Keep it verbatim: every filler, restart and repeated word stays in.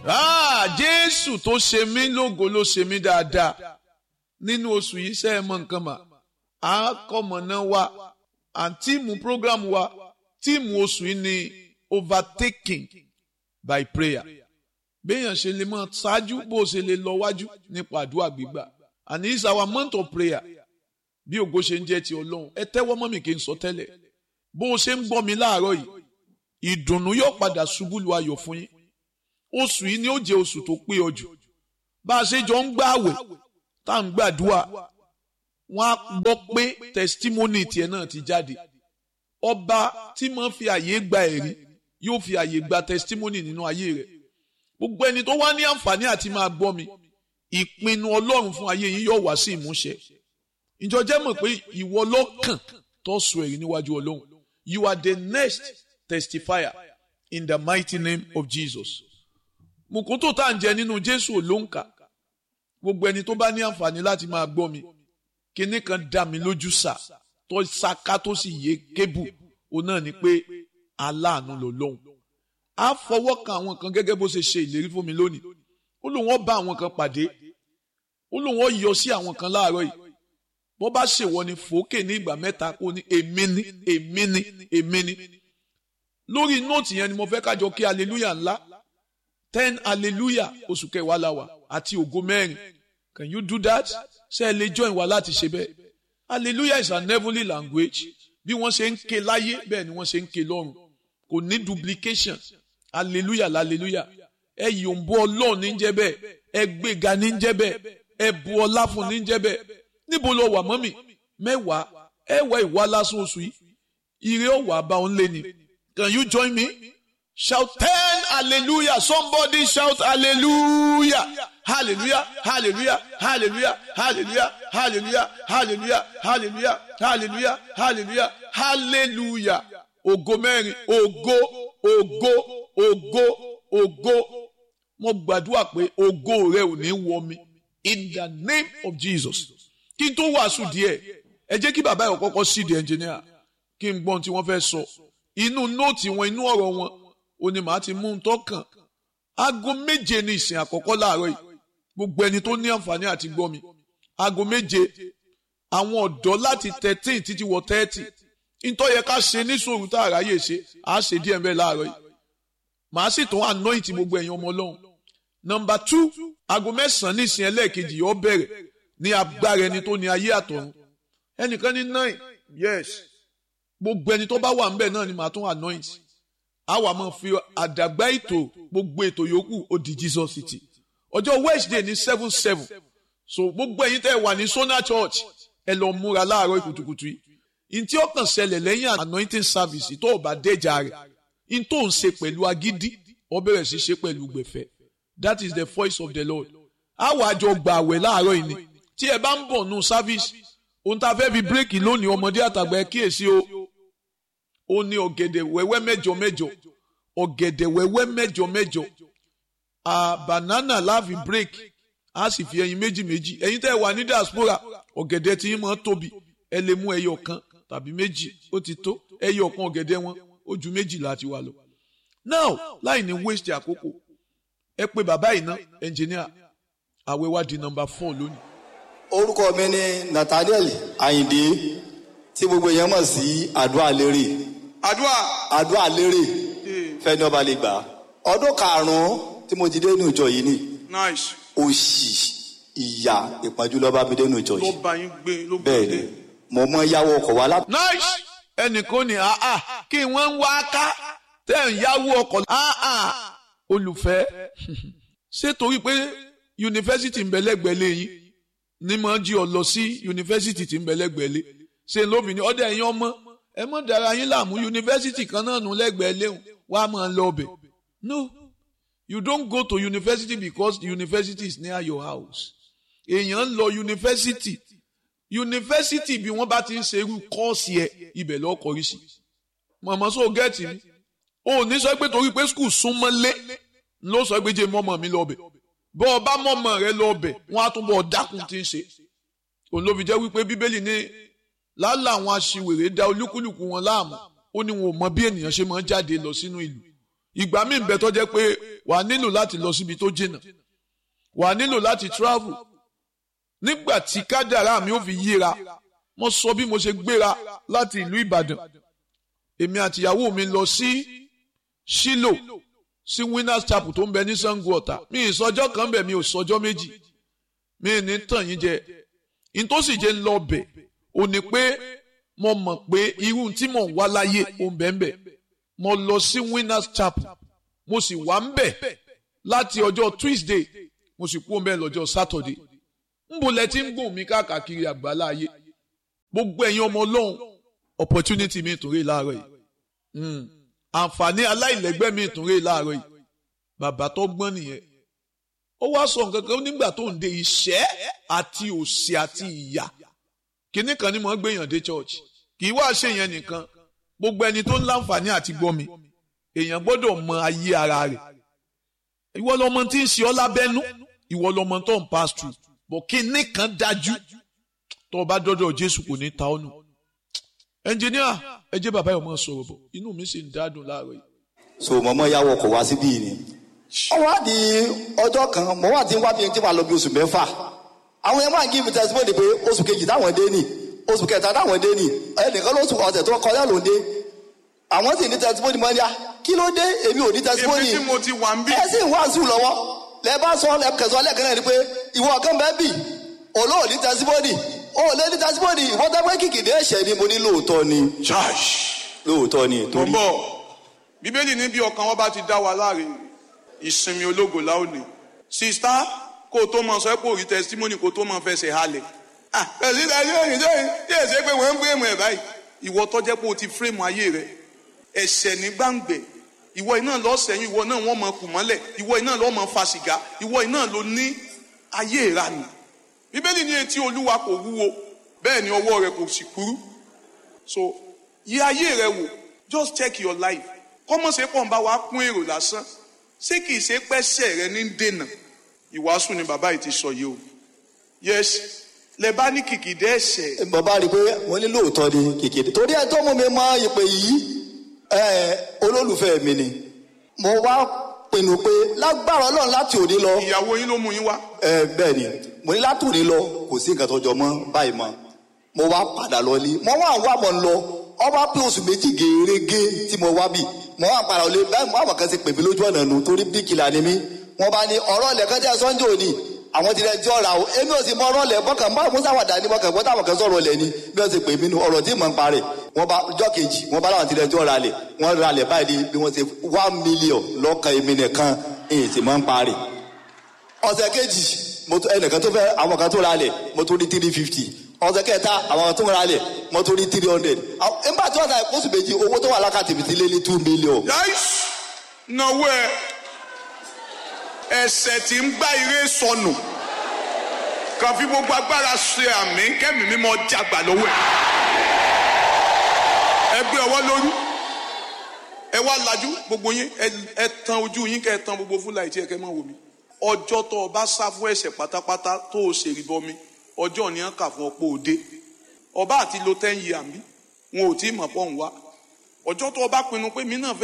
Ah, Jésù tó ṣe mí lógo ló ṣe mí dáadáa. Nínú oṣù yìí ṣe é mọ nǹkan mà. Àkọ́mọ̀nà wa and tíìmù program wa tíìmù oṣù yìí ni overtaking by prayer. Béèyàn ṣe lè mọ ṣáájú bó ṣe lè lọ wájú nípa àdúrà gbígbà. And it's our month of prayer. Bí ògo ṣe ń jẹ́ ti Ọlọ́run. Ẹ tẹ́wọ́ mọ́ mi kí n sọ tẹ́lẹ̀. Bó o ṣe ń gbọ́ mi láàárọ̀ yìí, ìdùnnú yóò padà ṣubú lu ayọ̀ fún yín. Oṣù yìí ni ó jẹ́ oṣù tó pé ọ jù. Bá a ṣe jọ ń gbààwẹ̀ tá à ń gbàdúrà, wọ́n á gbọ́ pé testimony tiẹ̀ náà ti jáde. Ọba tí máa fi àyè gba ẹ̀rí yóò fi àyè gba testimony nínú ayé rẹ̀. Gbogbo ẹni tó wá ní àǹfààní àti máa gbọ́ mi, ìpinnu Ọlọ́run fún ayé yín yóò wá sí ìmúṣẹ. Ìjọ jẹ́ mọ̀ pé ìwọ lọ́kàn tó sọ ẹ̀rí níwájú Ọlọ́run. You are the next testifier in the mighty name of Jesus. Mùkún tó tá à ń jẹ nínú Jésù olóǹkà. Gbogbo ẹni tó bá ní àǹfààní láti máa gbọ́ mi, kíní kan dá mi lójú sà tó ṣaká tó sì yé kébù, òun náà ni pé aláàánú lọ́lọ́run. A fọwọ́ kan àwọn kan gẹ́gẹ́ bó ṣe ṣe ìlérí fún mi lónìí. Ó lóun ó bá àwọn kan pàdé. Ó lóun ó yọ sí àwọn kan láàárọ̀ yìí. Bó bá ṣèwọ ni fòókè ní ìgbà mẹ́ta kó ní èmi ní èmi ní èmi ní. Lórí nóòtì yẹn ni mo fẹ́ kájọ kí hallelujah ńlá. Ten hallelujah oṣù kẹwàá la wà àti ògo mẹ́rin. Can you do that? Ṣé ẹ lè join wa láti ṣe bẹ́ẹ̀? Hallelujah is an heavenly language. Bí wọ́n ṣe ń ké láyé bẹ́ẹ̀ ni wọ́n ṣe ń ké lọ́run. Kò ní duplication. Hallelujah hallelujah. Ẹ yòǹbó Ọlọ́run ní jẹ́ bẹ́ẹ̀. Ẹ gbéga ní jẹ́ bẹ́ẹ̀. Ẹ bu ọlá fún ní jẹ́ bẹ́ẹ̀. Níbo lo wà mọ́mì? Mẹ́wàá. Ẹ wá ìwà lásán oṣù yìí. Ire ó wà bá òun lé ni. Can you join me? Shout ten hallelujah. Somebody shout hallelujah. Hallelujah. Hallelujah. Hallelujah. Hallelujah. Hallelujah. Hallelujah. Hallelujah. Hallelujah. Hallelujah. Hallelujah. Ògo mẹ́rin. Ògo. Ògo. Ògo. Ògo. Mo gbàdúrà pé ògo rẹ ò ní wọ mi. In the name of Jesus. Kí n tó wàásù díẹ̀, ẹ jẹ́ kí bàbá yọ̀ kọ́kọ́ sí di engineer. Kí n gbọ́n tí wọ́n fẹ́ sọ. Inú nóòtì wọn, inú ọ̀rọ̀ wọn, ó ní màá ti mú un tọ́kàn. Aago méje ni ìsìn àkọ́kọ́ láàárọ̀ yìí. Gbogbo ẹni tó ní àǹfààní àti gbọ́ mi. Aago méje, àwọn ọ̀dọ́ láti thirteen títí wọ thirty. Ìtọ́ yẹ ká ṣe ní sòrò tá àráyè ṣe, à á ṣe díẹ̀ bẹ́ẹ̀ láàárọ̀ yìí. Màá sì tún anoint gbogbo ẹ̀yin ọmọ Ọlọ́run. Number two, aago mẹ́sàn-án ní ìsìn ẹlẹ́ẹ̀kejì yóò bẹ̀rẹ̀ ní agbára ẹni tó ní ayé àtọ̀run. Ẹnìkan ní nine, yes. Gbogbo ẹni tó bá wà ńbẹ̀ náà ni màá tún anoint. A wà máa fi àdàgbà ètò gbogbo ètò yòókù ó di Jesus City. Ọjọ́ Wednesday ní seven seven. So gbogbo ẹ̀yin tẹ́ wà ní Sona Church ẹ lọ múra láàárọ̀ kùtùkùtù yìí. In tí ó kàn ṣẹlẹ̀ lẹ́yìn anointing service tó o bá déjà rẹ̀. In tó ń ṣe pẹ̀lú agídí ó bẹ̀rẹ̀ sí ṣe pẹ̀lú gbẹ̀fẹ̀. That is the voice of the Lord. A wà jọ gbà àwẹ̀ láàárọ̀ yìí ni. Tí ẹ bá ń bọ̀ nù service, ohun tá a fẹ́ fi bírèkì lónìí ọmọdé àtàgbà ẹ kíyèsí o. Ó ní ọ̀gẹ̀dẹ̀ wẹ́wẹ́ mẹ́jọ mẹ́jọ. Ọ̀gẹ̀dẹ̀ wẹ́wẹ́ mẹ́jọ mẹ́jọ. A banana láàfin break. A sì fi ẹyin méjì méjì. Ẹ̀yin tẹ́ wà ní diaspora, ọ̀gẹ̀dẹ̀ tí yín máa tóbi. Ẹ lè mú ẹyọ kan tàbí méjì. Ó ti tó. Ẹyọ kan ọ̀gẹ̀dẹ̀ wọn, ó ju méjì láti wà lọ. Now, láì ní waste àkókò. Ẹ pé bàbá yìí ná, engineer. Àwẹ̀ wá di number four lónìí. Orúkọ mi ni Nathaniel Ayinde tí gbogbo èèyàn mọ̀ sí àdúrà lérè. Àdúrà. Àdúrà lérè. Fẹ́ni ọba lè gbà. Ọdún karùn-ún tí mo ti dé inú ìjọ yìí ni. Nice. Òṣì, ìyà, ìpọ́njú ló bá mi dé inú ìjọ yìí. Ló bá yín gbé ló gbé dé. Bẹ́ẹ̀ni, mo mọ yáwó ọkọ̀ wá láti. Nice. Ẹnìkan ní àá kí wọ́n ń wá ká tẹ̀ ń yáwó ọkọ̀ àá olùfẹ́. Ṣé torí pé yunifásitì ń bẹ lẹ́gbẹ̀ẹ́ lẹ́yìn ní máa jí ọ lọ sí yunifásitì tí ń bẹ lẹ́gbẹ̀ẹ́ lé? Ṣé lóbìnrin ọdẹ ẹ̀yin ọmọ ẹ mọ̀ dára yín láàmú yunifásitì kan náà nù lẹ́gbẹ̀ẹ́ léhùn wá máa lọ ọbẹ̀? No, you don't go to university because the university is near your house. Èèyàn ń lọ yunifásitì yunifásitì bí wọ́n bá ti ń ṣe irú kọ́ọ̀sì ẹ̀ ibẹ̀ lọ́ọ́ kọrí sí. Màmá sọ gẹ́ẹ̀tì mi ò ní sọ pé torí pé skul súnmọ́ lé ló sọ pé jẹ́ mọ́mọ́ mi lọ́ọ̀bẹ̀ bọ́ ọ bá mọ́mọ́ rẹ lọ́ọ̀bẹ̀ wọ́n á tún bọ̀ dákun tí ń ṣe. Òun ló fi jẹ́ wípé Bíbélì ní lálẹ́ àwọn aṣiwèrè da olúkúlùkù wọn láàmú ó ní wọn ò mọ bí ènìyàn ṣe máa ń jáde lọ sínú ìlú ìgbà míì ń bẹ tó jẹ́ pé wà á nílò láti lọ síbi tó jìnnà wà á nílò láti travel nígbà tí kádàrá mi ò fi yíra mo sọ bí mo ṣe gbéra láti ìlú Ìbàdàn èmi àtìyàwó mi lọ sí Ṣílò sí Winners Chapel tó ń bẹ ní Ṣàngó Ọ̀tà mi ìsọjọ́ kan bẹ̀ mi ò sọjọ́ méjì mi ní tàn yín jẹ in tó sì jẹ́ ń lọ bẹ̀ ò ní pé mo mọ̀ pé irú tí mò ń wá láyé ò ń bẹ̀ ń bẹ̀ mo lọ sí Winners Chapel mo sì wà ń bẹ̀ láti ọjọ́ Tuesday mo sì kú ń bẹ̀ lọ́jọ́ Saturday ńbo lẹ ti ń gùn mí káàkiri àgbálá ayé gbogbo ẹ̀yin ọmọ Ọlọ́run opportunity mi tún rí láàárọ̀ yìí àǹfààní aláìlẹ́gbẹ́ mi tún rí láàárọ̀ yìí bàbá tó gbọ́n nìyẹn ó wá sọ nǹkan kan nígbà tó ń de ìṣẹ́ àti òṣì àti ìyà kínní kan ni mo ń gbéyàn dé church kì í wá ṣe yẹn nìkan gbogbo ẹni tó ń láǹfààní àti gbọ́ mi èèyàn gbọ́dọ̀ mọ ayé ara rẹ̀ ìwọ lọmọ tí ń ṣe ọ́ lábẹ́nú ìwọ lọmọ tó ń pass through bọ̀ kínní kan dájú tó o bá dọ́dọ̀ Jésù kò ní ta ọ́ nù ẹnjìníà ẹ jẹ́ bàbá yìí mọ̀ sọ̀rọ̀ bọ̀ inú mi sì ń dádùn láàárọ̀ yìí. so mọ̀mọ́ yà wọkọ̀ wá síbí ni ó wá di ọjọ́ kan mọ̀ wá ti ń wá bí ẹni tí wàá lọ bí oṣù mẹ́fà àwọn yẹn máa ń give testimony pé oṣù kejì táwọn dé nì oṣù kẹta táwọn dé nì ẹnìkan lóṣù ọ̀sẹ̀ tó kọjá ló dé àwọn sì ní testimony mọ́ ní à kí ló dé èmi ò ní testimony èmi tí mo ti wà ń bí. ẹ sì ń wá sùn lọ́wọ́ lẹ bá sọ lẹ kẹsàn án lẹ́ẹ̀kan náà ni pé ìwọ kan bẹ́ẹ̀ bì olóò ní testimony ó lé ní testimony ìwọ tẹ́ pé kìkìdé ẹ̀ṣẹ̀ ni mo ní lóòótọ́ ni lóòótọ́ ni torí. mo bọ̀ bíbélì ní bí ọkàn wọn bá ti dá wa láre ìsinmi ológo láòní sista kó o tó mọ sọ pé òrí testimony kó o tó mọ fẹsẹ̀ halẹ̀ ah pẹ̀lú ìdájọ́ òyìn tó yìí tí èsè pé wọ́n ń fírèmù ẹ̀ báyìí ìwọ tó jẹ́ pé o ti fírèmù ayé rẹ ẹ̀ṣẹ̀ ní gbàǹgbẹ̀ ìwọ iná lọ sẹ́yìn ìwọ náà wọ́n mọ kù mọ́lẹ̀ ìwọ iná lọ mọ fa sìgá ìwọ iná ló ní ayé ìranù bíbélì ní etí olúwa kò wúwo bẹ́ẹ̀ ni ọwọ́ rẹ̀ kò sì kúrú so yí ayé rẹ wò just check your life kọ́mọ̀ ṣe pọ̀ ń bá wa kún èrò lásán ṣé kìí ṣe pẹ́sẹ̀ rẹ ní dènà ìwàásù ni bàbá yìí ti sọ yìí o yes lẹ bá ní kìkìdé ẹ̀ṣẹ̀. bàbá rí i pé wọ́n ní lóòótọ́ ni kìkìdé torí ẹ tó mú mi mọ ìpè yìí olólùfẹ́ mi ni mo wá pinnu pé lágbára Ọlọ́run láti òní lọ. ìyàwó yín ló mú yín wá. bẹ́ẹ̀ ni mo ní láti òní lọ kò sí nǹkan tó jọ mọ́ báyìí mọ́ mo wá padà lọ ní mo wá wá mọ̀ ń lọ ọba pé oṣù méjì gèrègé tí mo wá bì mo wá padà lọ báyìí mo àwọn kan ti pè mí lójú ọ̀nà nù torí bíkìlà ni mí wọ́n bá ní ọ̀rọ̀ ilẹ̀ kan jẹ́ Sunday òní àwọn ti rẹ̀ ti ọ̀rà o èmi ò sì mọ ọ̀rọ̀ ilẹ̀ bọ́kàn bá musa wà dání bọ́kàn bọ́tà àwọn kan sọ̀rọ̀ ilẹ̀ ni bí wọ́n ti pè mí nu ọ̀rọ̀ tí mò ń parẹ̀ wọ́n bá ọjọ́ kejì wọ́n bá láwọn ti rẹ̀ ti ọ̀rà lẹ̀ wọ́n ra lẹ̀ báyìí bí wọ́n ti one million lọ́kàn èmi nìkan èyí sì mò ń parẹ̀ ọ̀sẹ̀ kejì ẹnìkan tó fẹ́ àwọn kan tó ra lẹ̀ mo tó ní three fifty ọ̀sẹ̀ kẹta àwọn kan tó ra lẹ̀ mo tó ní three hundred nígbà tí wọ́n ta oṣù méjì owó tó wà lákàtì mi ti lé ní two million. yáìsì náwó ẹ ẹsẹ̀ tí ń gbá ire sọnù kàn fi gbogbo agbára ṣe àmì kẹ́mi mímọ́ jàgbà lọ́wọ́ ẹ̀ ẹ gbé ọwọ́ lórí ẹ wá lajú gbogbo yín ẹ tan ojú yín kẹ́ ẹ tan gbogbo fúlàì tí ẹ kẹ́ mọ́ wò mí ọjọ́ tó o bá sá fún ẹ̀ṣẹ̀ pátápátá tó o ṣe ìbọn mi ọjọ́ ni wọ́n kà fún ọ̀pọ̀ òde ọba àti lo ten years àmì wọn ò tí ì mọ̀ pọ̀ ń wá ọjọ́ tó o bá pinnu pé mi náà fẹ́.